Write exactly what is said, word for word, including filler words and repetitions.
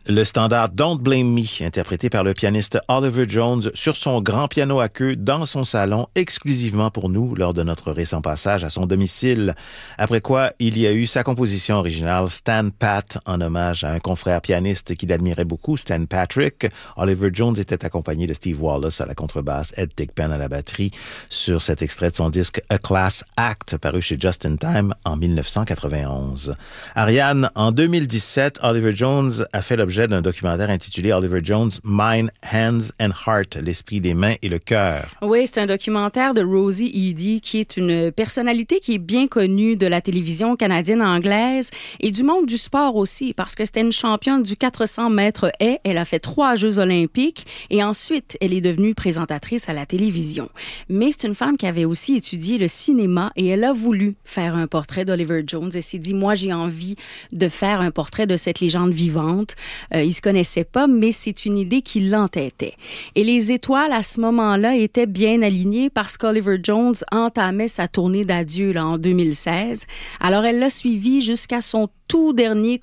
Le standard Don't Blame Me, interprété par le pianiste Oliver Jones sur son grand piano à queue dans son salon, exclusivement pour nous lors de notre récent passage à son domicile. Après quoi, il y a eu sa composition originale Stan Pat, en hommage à un confrère pianiste qu'il admirait beaucoup, Stan Patrick. Oliver Jones était accompagné de Steve Wallace à la contrebasse, Ed Thigpen à la batterie, sur cet extrait de son disque A Class Act, paru chez Just in Time en dix-neuf cent quatre-vingt-onze. Ariane, en deux mille dix-sept, Oliver Jones a fait l'objet d'un documentaire intitulé Oliver Jones, Mind, Hands and Heart, l'esprit des mains et le cœur. Oui, c'est un documentaire de Rosie Edie, qui est une personnalité qui est bien connue de la télévision canadienne anglaise et du monde du sport aussi, parce que c'était une championne du quatre cents mètres haies. Elle a fait trois Jeux olympiques et ensuite, elle est devenue présentatrice à la télévision. Mais c'est une femme qui avait aussi étudié le cinéma et elle a voulu faire un portrait d'Oliver Jones. Elle s'est dit, moi, j'ai envie de faire un portrait de cette légende vivante. Euh, ils se connaissaient pas, mais c'est une idée qui l'entêtait. Et les étoiles, à ce moment-là, étaient bien alignées parce qu'Oliver Jones entamait sa tournée d'adieu là, en deux mille seize. Alors, elle l'a suivi jusqu'à son tout dernier